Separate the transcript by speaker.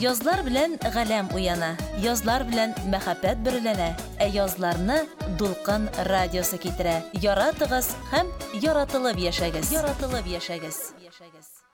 Speaker 1: Язлар белән галәм уяна, язлар белән мәхәббәт берләнә, язларны Дулкын радиосы китерә. Яратыгыз һәм яратылып яшәгез.